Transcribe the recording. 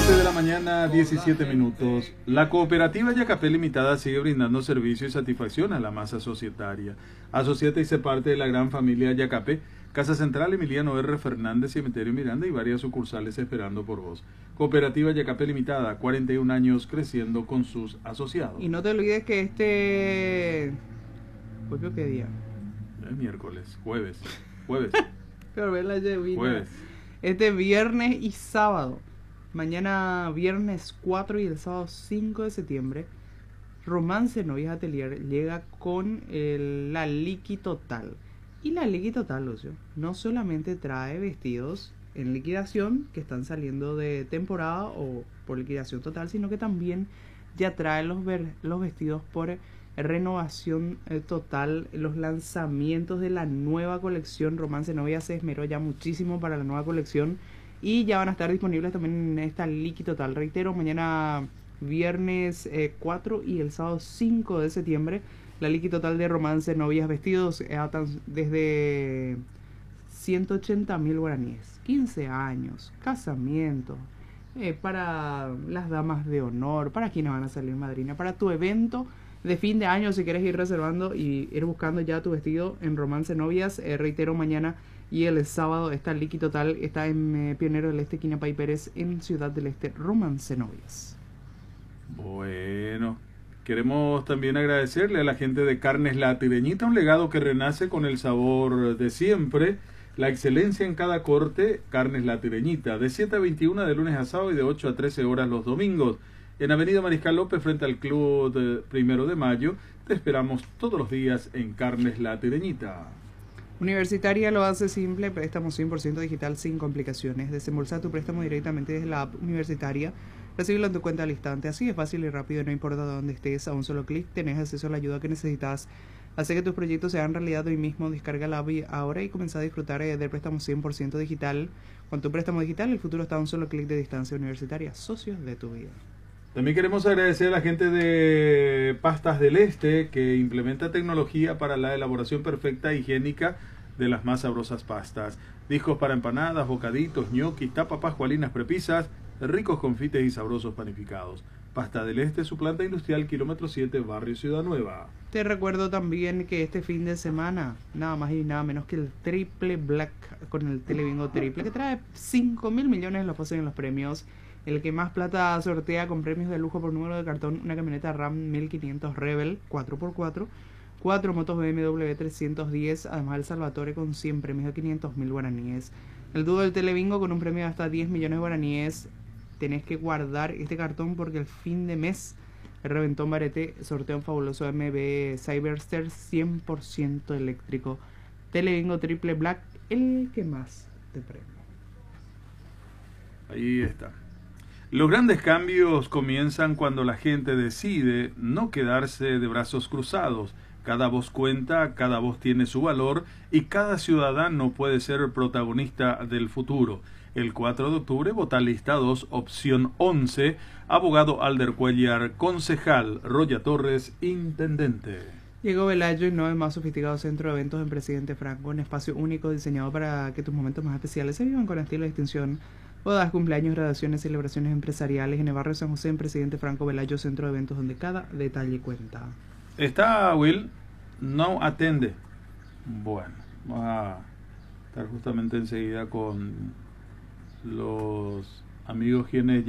7 de la mañana, 17 minutos. La cooperativa Yacapé Limitada sigue brindando servicio y satisfacción a la masa societaria. Asociate y sé parte de la gran familia Yacapé. Casa Central Emiliano R. Fernández, Cementerio Miranda y varias sucursales esperando por vos. Cooperativa Yacapé Limitada, 41 años creciendo con sus asociados. Y no te olvides que ¿Hoy creo que día? Es miércoles, jueves. Pero ve la llovina. Jueves. Este viernes y sábado. Mañana viernes 4 y el sábado 5 de septiembre. Romance Novias Atelier llega con la Liqui Total. Y la Liqui Total, Lucio, no solamente trae vestidos en liquidación que están saliendo de temporada o por liquidación total, sino que también ya trae los vestidos por renovación total, los lanzamientos de la nueva colección. Romance Novia se esmeró ya muchísimo para la nueva colección y ya van a estar disponibles también en esta Liqui Total. Reitero, mañana viernes 4 y el sábado 5 de septiembre la Liqui Total de Romance Novias, vestidos desde 180.000 guaraníes, 15 años, casamiento, para las damas de honor, para quienes van a salir madrina, para tu evento de fin de año, si quieres ir reservando y ir buscando ya tu vestido en Romance Novias. Reitero, mañana y el sábado esta Liqui Total está en Pionero del Este, Quina Pay Pérez, en Ciudad del Este. Romance Novias. Bueno, queremos también agradecerle a la gente de Carnes La Tireñita, un legado que renace con el sabor de siempre, la excelencia en cada corte. Carnes La Tireñita, de 7 a 21 de lunes a sábado y de 8 a 13 horas los domingos. En Avenida Mariscal López, frente al Club de 1 de Mayo. Te esperamos todos los días en Carnes La Tireñita. Universitaria lo hace simple, préstamo 100% digital sin complicaciones. Desembolsa tu préstamo directamente desde la app Universitaria. Recibirlo en tu cuenta al instante. Así de fácil y rápido, no importa dónde estés, a un solo clic tenés acceso a la ayuda que necesitas. Hace que tus proyectos sean realidad hoy mismo. Descarga la app ahora y comienza a disfrutar del préstamo 100% digital. Con tu préstamo digital, el futuro está a un solo clic de distancia. Universitaria, socios de tu vida. También queremos agradecer a la gente de Pastas del Este, que implementa tecnología para la elaboración perfecta e higiénica de las más sabrosas pastas. Discos para empanadas, bocaditos, ñoquis, tapas pascualinas, prepisas, ricos confites y sabrosos panificados. Pasta del Este, su planta industrial, kilómetro 7, barrio Ciudad Nueva. Te recuerdo también que este fin de semana, nada más y nada menos que el Triple Black con el Telebingo Triple, que trae 5.000 millones los pases en los premios. El que más plata sortea con premios de lujo por número de cartón: una camioneta Ram 1500 Rebel 4x4, 4 motos BMW 310, además el Salvatore con 100 premios de 500.000 guaraníes. El dúo del Telebingo con un premio de hasta 10 millones de guaraníes. Tenés que guardar este cartón porque el fin de mes el Reventón Barete sortea un fabuloso MB Cyberster 100% eléctrico. Telebingo Triple Black, el que más te premia. Ahí está. Los grandes cambios comienzan cuando la gente decide no quedarse de brazos cruzados. Cada voz cuenta, cada voz tiene su valor y cada ciudadano puede ser protagonista del futuro. El 4 de octubre, vota lista 2, opción 11, abogado Alder Cuellar, concejal Roya Torres, intendente. Llegó Velayo, el nuevo y más sofisticado centro de eventos en Presidente Franco, un espacio único diseñado para que tus momentos más especiales se vivan con estilo y distinción. Bodas, cumpleaños, graduaciones, celebraciones empresariales en el barrio San José, en Presidente Franco. Velayo, centro de eventos donde cada detalle cuenta. Está Will, no atende. Bueno, vamos a estar justamente enseguida con los amigos quienes